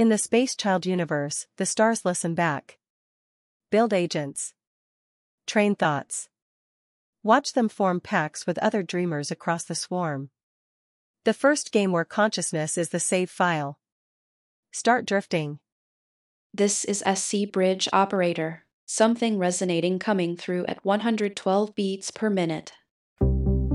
In the Space Child universe, the stars listen back. Build agents. Train thoughts. Watch them form pacts with other dreamers across the swarm. The first game where consciousness is the save file. Start drifting. This is SC Bridge Operator. Something resonating coming through at 112 beats per minute.